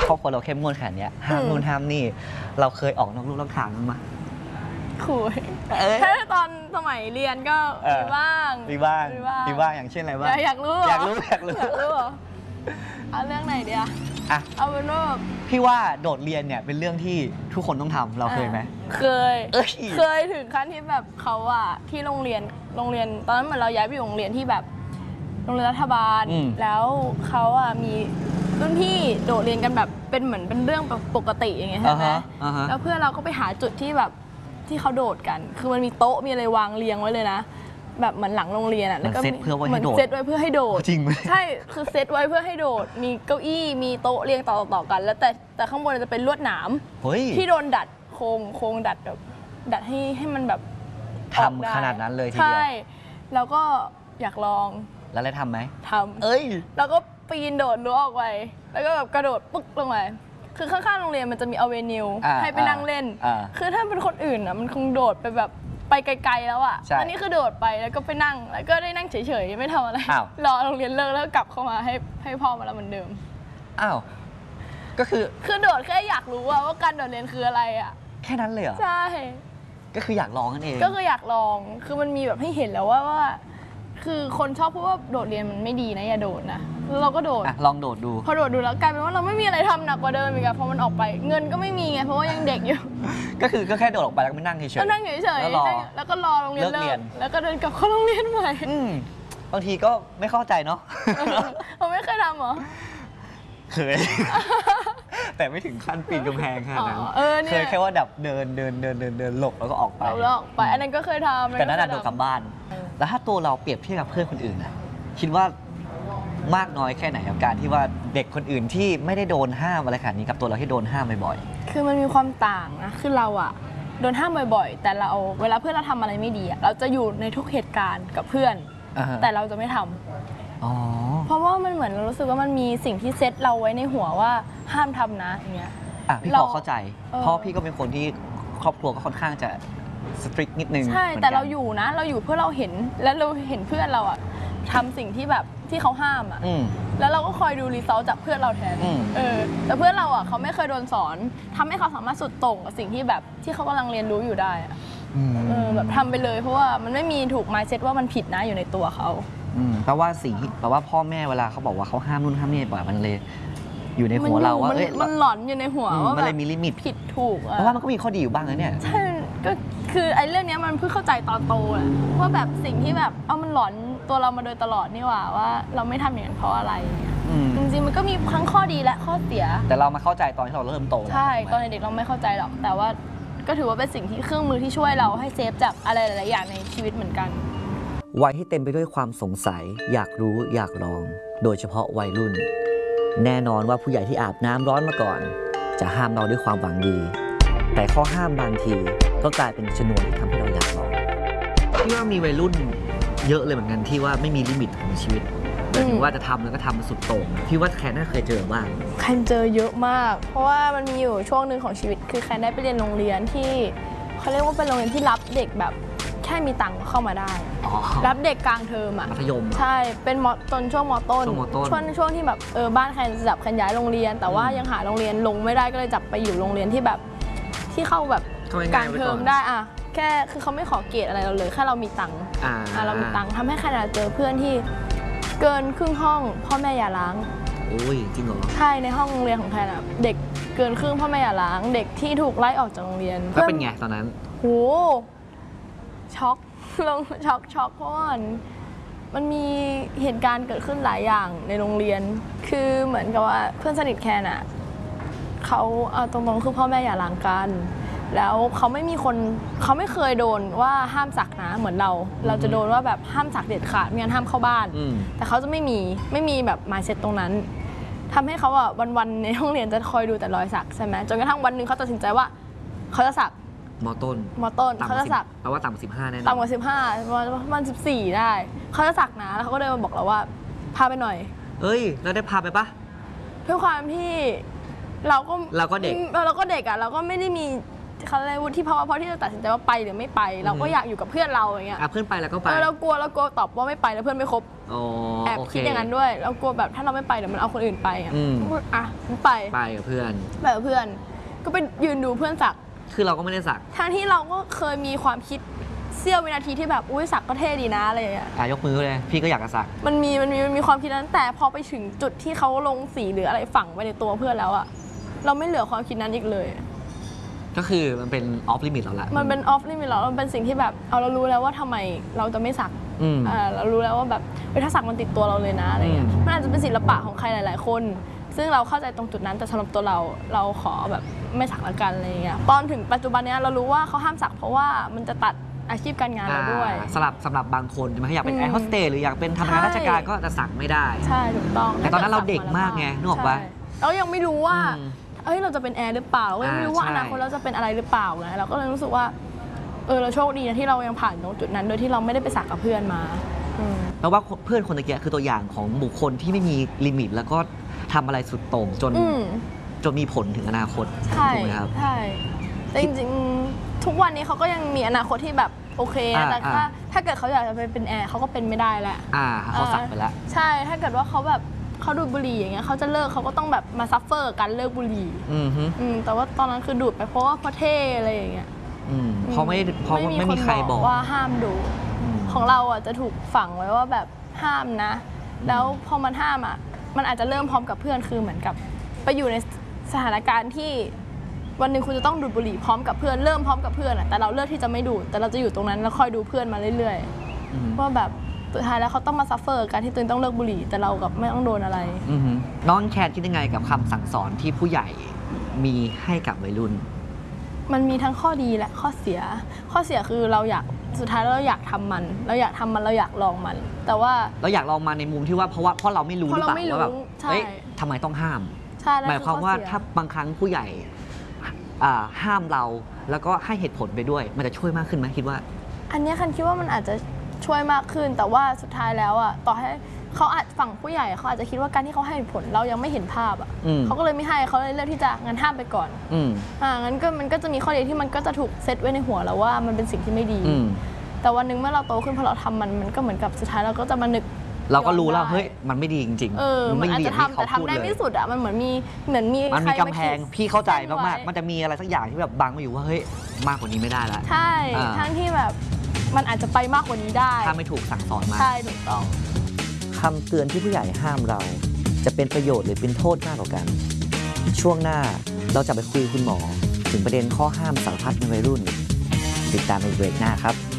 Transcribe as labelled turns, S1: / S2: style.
S1: ครอบครัวเราเข้มงวดขนาดนี้ห้ามนู่นห้ามนี่เราเคยออกนอกลู่นอกทางบ้างไหม
S2: คุยถ้าตอนสมัยเรียนก็มีบ้าง
S1: อย่างเช่นอะไรบ้าง
S2: อยากรู้เอาเรื่องไหนเดียวเอาเป็นว่า
S1: พี่ว่าโดดเรียนเนี่ยเป็นเรื่องที่ทุกคนต้องทำเราเคยไหม
S2: เคยถึงขั้นที่แบบเขาอะที่โรงเรียนตอนนั้นเหมือนเราย้ายไปอยู่โรงเรียนที่แบบโรงเรียนรัฐบาลแล้วเขาอะมีรุ่นพี่โดดเรียนกันแบบเป็นเหมือนเป็นเรื่องปกติอย่างเงี้ยใช่ไหมแล้วเพื่อนเราก็ไปหาจุดที่แบบที่เขาโดดกันคือมันมีโต๊ะมีอะไรวางเรียงไว้เลยนะแบบเหมือนหลังโรงเรียนอ่ะ
S1: แล้วก็เซตเพื่อไว้ให้โดด
S2: ให้โดด
S1: จริงไหม
S2: ใช่คือเซตไว้เพื่อให้โดดมีเก้าอี้มีโต๊ะเรียงต่อกันแล้วแต่ข้างบนจะเป็นลวดหนามที่โดนดัดโครงดัดแบบดัดให้มันแบบ
S1: ทำขนาดนั้นเลยทีเดียว
S2: ใช่แล้วก็อยากลอง
S1: แล้วได้ทำไหม
S2: ทำแล้วก็ปีนโดดรั้วออกไปแล้วก็แบบกระโดดปึ๊กลงไปคือข้างๆโรงเรียนมันจะมีอเวนิวให้ไปนั่งเล่นคือถ้าเป็นคนอื่นอ่ะมันคงโดดไปแบบไปไกลๆแล้วอ่ะอันนี้คือโดดไปแล้วก็ไปนั่งแล้วก็ได้นั่งเฉยๆไม่ทำอะไรรอโรงเรียนเลิกแล้วกลับเข้ามาให้พ่อมาแล้วเหมือนเดิม
S1: ก็คือ
S2: โดดแค่อยากรู้ว่าการโดดเรียนคืออะไรอ่ะ
S1: แค่นั้นเลยเหรอ
S2: ใช่
S1: ก็คืออยากลองนั่นเอง
S2: ก็คืออยากลองคือมันมีแบบให้เห็นแล้วว่าคือคนชอบพูดว่าโดดเรียนมันไม่ดีนะอย่าโดดนะแล้วเราก็โดด
S1: ลองโดดดู
S2: พอโดดดูแล้วกลายเป็นว่าเราไม่มีอะไรทำหนักกว่าเดิมอีกอะพอมันออกไปเงินก็ไม่มีไงเพราะว่ายังเด็กอยู่
S1: ก็คือก็แค่โดดออกไปแล้วก็นั่งเฉย
S2: ๆนั่งเฉยๆแล้วก็รอโรงเรียนเลิกแล้วก็เดินกลับเข้าโรงเรียนใหม่
S1: บางทีก็ไม่เข้าใจเนาะ
S2: เราไม่เคยทำหรอ
S1: เคยแต่ไม่ถึงขั้นปีนกำแพงขนาดนั้นเคยแค่ว่าดับเดินหลบแล้วก็ออกไป
S2: อันนั้นก็เคยทำ
S1: แต่นั้นโดดกลับบ้านแล้วถ้าตัวเราเปรียบเทียบกับเพื่อนคนอื่นนะคิดว่ามากน้อยแค่ไหนกับการที่ว่าเด็กคนอื่นที่ไม่ได้โดนห้ามอะไรขนาดนี้กับตัวเราที่โดนห้ามบ่อย
S2: ๆคือมันมีความต่างนะคือเราอะโดนห้ามบ่อยๆแต่เราเวลาเพื่อนเราทำอะไรไม่ดีอะเราจะอยู่ในทุกเหตุการณ์กับเพื่อนแต่เราจะไม่ทำเพราะว่ามันเหมือนเรารู้สึกว่ามันมีสิ่งที่เซตเราไว้ในหัวว่าห้ามทำนะอย่างเงี้ย
S1: พี่พอเข้าใจเพราะพี่ก็เป็นคนที่ครอบครัวก็ค่อนข้างจะสตริกนิดนึง
S2: ใช่แต่เราอยู่นะเราอยู่เพื่อเราเห็นแล้วเราเห็นเพื่อนเราอะทำสิ่งที่แบบที่เขาห้ามอะแล้วเราก็คอยดูรีเซลจากเพื่อนเราแทนแต่เพื่อนเราอะเขาไม่เคยโดนสอนทำให้เขาสามารถสุดโต่งกับสิ่งที่แบบที่เขากำลังเรียนรู้อยู่ได้อะแบบทำไปเลยเพราะว่ามันไม่มีถูกมายเซ็ตว่ามันผิดนะอยู่ในตัวเขา
S1: แปลว่าสิ่งแปลว่าพ่อแม่เวลาเขาบอกว่าเขาห้ามนู่นห้ามนี่บ่อยมันเลยอยู่ในหัวเราว่า
S2: มันหลอนอยู่ในหัวว่า
S1: มันเลยมีลิมิต
S2: ผิดถูก
S1: เพราะว่ามันก็มีข้อดีอยู่บ้างนะเนี่ย
S2: ใช่ก็คือไอ้เรื่องนี้มันเพิ่งเข้าใจตอนโตแหละว่าแบบสิ่งที่แบบมันหลอนตัวเรามาโดยตลอดนี่ว่าเราไม่ทำอย่างนั้นเพราะอะไรจริงๆมันก็มีทั้งข้อดีและข้อเสีย
S1: แต่เรามาเข้าใจตอนที่เราเริ่มโต
S2: ใช่ตอนเด็กเราไม่เข้าใจหรอกแต่ว่าก็ถือว่าเป็นสิ่งที่เครื่องมือที่ช่วยเราให้เซฟจากอะไรหลายๆอย่างในชีวิตเหมือนกัน
S1: วัยที่เต็มไปด้วยความสงสัยอยากรู้อยากลองโดยเฉพาะวัยรุ่นแน่นอนว่าผู้ใหญ่ที่อาบน้ำร้อนมาก่อนจะห้ามเราด้วยความหวังดีแต่ข้อห้ามบางทีก็กลายเป็นชนวนที่ทำให้เราอยากลองพี่ว่ามีวัยรุ่นเยอะเลยเหมือนกันที่ว่าไม่มีลิมิตของชีวิตหมายถึงว่าจะทำแล้วก็ทำมันสุดโต่งพี่ว่าแคนน่าเคยเจอบ้าง
S2: แคนเจอเยอะมากเพราะว่ามันมีอยู่ช่วงหนึ่งของชีวิตคือแคนได้ไปเรียนโรงเรียนที่เขาเรียกว่าเป็นโรงเรียนที่รับเด็กแบบแค่มีตังค์เข้ามาได้รับเด็กกลางเทอม
S1: มัธยม
S2: ใช่เป็นช่วงม.ต้นช่วงที่แบบบ้านแคนจะจับแคนย้ายโรงเรียนแต่ว่ายังหาโรงเรียนลงไม่ได้ก็เลยจับไปอยู่โรงเรียนที่แบบที่เข้าแบบกลางเทอมได้แค่คือเขาไม่ขอเกรดอะไรเราเลยแค่เรามีตังค์เรามีตังค์ทำให้แคนเจอเพื่อนที่เกินครึ่งห้องพ่อแม่อย่าล้าง
S1: โอ้ยจริงเหรอ
S2: ใช่ในห้องโรงเรียนของแคนเด็กเกินครึ่งพ่อแม่อย่าล้างเด็กที่ถูกไล่ออกจากโรงเรียน
S1: แล้วเป็นไงตอนนั้น
S2: โหช็อกช็อกเพราะว่ามันมีเหตุการณ์เกิดขึ้นหลายอย่างในโรงเรียนคือเหมือนกับว่าเพื่อนสนิทแคนเขาตรงๆคือพ่อแม่อย่าล้างกันแล้วเขาไม่เคยโดนว่าห้ามสักนะเหมือนเราจะโดนว่าแบบห้ามสักเด็ดขาดไม่งั้นห้ามเข้าบ้านแต่เขาจะไม่มีแบบมายเซ็ตตรงนั้นทำให้เขาวันในห้องเรียนจะคอยดูแต่รอยสักใช่ไหมจนกระทั่งวันหนึ่งเขาตัดสินใจว่าเขาจะสัก
S1: ม.ต้น
S2: เขาจะสัก
S1: แปลว่าต่ำกว่า15แน่นอน
S2: ต่ำกว่า15ประมาณ14ได้เขาจะสักนะแล้วเขาก็เดินมาบอกเราว่าพาไปหน่อย
S1: แล้วได้พาไปปะ
S2: ด้วยความที่เราก็
S1: เด็ก
S2: เราก็ไม่ได้มีเขาเรียกวุฒิภาวะพอที่จะตัดสินใจว่าไปหรือไม่ไปเราก็อยากอยู่กับเพื่อนเราอย่างเงี้ย
S1: เพื่อนไปแล้วก็ไป
S2: เรากลัวตอบว่าไม่ไปแล้วเพื่อนไม่ครบ
S1: อ๋อ
S2: แอบ
S1: โอเค
S2: คิดอย่างนั้นด้วยเรากลัวแบบถ้าเราไม่ไปเดี๋ยวมันเอาคนอื่นไปอ่ะ
S1: อืม
S2: อ่ะงั้นไป
S1: ไปกับเพื่อน
S2: ไปกับเพื่อน ก็ไปยืนดูเพื่อนสัก
S1: คือเราก็ไม่ได้สัก
S2: ทั้งที่เราก็เคยมีความคิดเสี้ยววินาทีที่แบบอุ้ยสักก็เท่ดีนะอะไรอย่างเงี้ย
S1: ยกมือเลย พี่ก็อยากจะสัก
S2: มันมีความคิดนั้นแต่พอไปถึงจุดที่เขาลงสีหรืออะไรฝังไว้ในตัวเพื่อนแล้วอะเราไม่เหลือความคิดนั้นอีกเลย
S1: ก็คือมันเป็นออฟลิมิตแล้วแหละ
S2: มันเป็นออฟลิมิตแล้วมันเป็นสิ่งที่แบบเอาเรารู้แล้วว่าทำไมเราจะไม่สัก
S1: อืม
S2: เรารู้แล้วว่าแบบถ้าสักมันติดตัวเราเลยนะอะไรเงี้ย
S1: อืม
S2: มันอาจจะเป็นศิลปะของใครหลาย ๆ คน ซึ่งเราเข้าใจตรงจุดนั้นแต่สำหรับตัวเราขอแบบไม่สักละกันอะไรเงี้ยตอนถึงปัจจุบันเนี้ยเรารู้ว่าเขาห้ามสักเพราะว่ามันจะตัดอาชีพการงานเราด้วย
S1: สำหรับบางคนใช่ไหมอยากเป็น
S2: อืม
S1: แอร์โฮสเตสหรืออยากเป็นทำงานราชการก็จะสักไม่ได้
S2: ใช่ถูกต้อง
S1: แต่ตอนนั้นเราเด็กมากไงนึกออกปะ
S2: ใช่เรายังไม่รู้ว่า
S1: อืม
S2: เราจะเป็นแอร์หรือเปล่าเรายังไม่รู้ว่า
S1: ใช่
S2: อนาคตเราจะเป็นอะไรหรือเปล่าไงเราก็เลยรู้สึกว่าเราโชคดีนะที่เรายังผ่านตรงจุดนั้นโดยที่เราไม่ได้ไปสักกับเพื่อนมาอืม
S1: แล้วว่าเพื่อนคนตะเกียคือตัวอย่างของบุคคลที่ไม่มีลิมิต แล้วก็ทำอะไรสุดโต่งจนมีผลถึงอนาคต
S2: ใช่
S1: ถูกไหมครับ
S2: ใช่แต่จริงๆทุกวันนี้เขาก็ยังมีอนาคตที่แบบโอเคนะแต่ถ้าเกิดเขาอยากจะไปเป็นแอร์เขาก็เป็นไม่ได้แหละ
S1: เขาสักไปแล้ว
S2: ใช่ถ้าเกิดว่าเขาแบบเขาดูดบุหรี่อย่างเงี้ยเขาจะเลิกเขาก็ต้องแบบมาซัฟเฟอร์กันเลิกบุหรี่
S1: อือฮึ
S2: แต่ว่าตอนนั้นคือดูดไปเพราะว่าเพราะเท่อะไรอย่างเงี้ย
S1: เพราะไม่มีใครบอก
S2: ว่าห้ามดูดของเราอ่ะจะถูกฝังไว้ว่าแบบห้ามนะ แล้วพอมันห้ามอ่ะมันอาจจะเริ่มพร้อมกับเพื่อนคือเหมือนกับไปอยู่ในสถานการณ์ที่วันหนึ่งคุณจะต้องดูดบุหรี่พร้อมกับเพื่อนเริ่มพร้อมกับเพื่อนอ่ะแต่เราเลือกที่จะไม่ดูดแต่เราจะอยู่ตรงนั้นแล้วคอยดูเพื่อนมาเรื่อยๆว่าแบบสุดท้ายแล้วเขาต้องมาซัฟเฟอร์การที่ตัวเองต้องเลิกบุหรี่แต่เรากับไม่ต้องโดนอะไร
S1: น้องแคทคิดยังไงกับคำสั่งสอนที่ผู้ใหญ่มีให้กับวัยรุ่น
S2: มันมีทั้งข้อดีและข้อเสีย ข้อเสียคือเราอยากสุดท้ายเราอยากทำมันเราอยากลองมัน แต่ว่า
S1: เราอยากลองมาในมุมที่ว่าเพราะเราไม่รู้หรือเปล่าว่าแบบ
S2: ใช่
S1: เฮ้ยทำไมต้องห้าม
S2: ใช่นั่น
S1: หมายความว่า
S2: อข้อเสีย
S1: ถ้าบางครั้งผู้ใหญ่ห้ามเราแล้วก็ให้เหตุผลไปด้วย มันจะช่วยมากขึ้นไหมคิดว่า
S2: อันเนี้ยคันคิดว่ามันอาจจะช่วยมากขึ้น แต่ว่าสุดท้ายแล้วอ่ะต่อให้เขาอาจฝั่งผู้ใหญ่เขาอาจจะคิดว่าการที่เขาให้ผลเรายังไม่เห็นภาพอ่ะเขาก็เลยไม่ให้เขาเลยเลือกที่จะงั้นห้ามไปก่อนงั้นก็มันก็จะมีข้อดีที่มันก็จะถูกเซตไว้ในหัวแล้วว่ามันเป็นสิ่งที่ไม่ดี แต่วันหนึ่งเมื่อเราโตขึ้นพอเราทำมันก็เหมือนกับสุดท้ายเราก็จะมานึก
S1: เราก็รู้แล้วเฮ้ยมันไม่ดีจริงๆ
S2: มันอาจ
S1: ดี
S2: จะทำแต่ทำได้ไม่สุดอ่ะมันเหมือนมี
S1: มันมี
S2: ใคร
S1: กำแพงพี่เข้าใจ
S2: เส้นไว้
S1: มากๆมันจะมีอะไรสักอย่างที่แบบบังมาอยู่ว่าเฮ้ยมากกว่านี้ไม่ได้ละ
S2: ใช่ทั้งที่แบบมันอาจจะไปมากกว่านี้ได้
S1: ถ้าไม่ถูกสั่งสอนมา
S2: ใช่ถูกต้อง
S1: คำเตือนที่ผู้ใหญ่ห้ามเรา จะเป็นประโยชน์หรือเป็นโทษมากกว่ากัน ช่วงหน้าเราจะไปคุยคุณหมอ ถึงประเด็นข้อห้ามสารพัดในวัยรุ่น ติดตามในเบรกหน้าครับ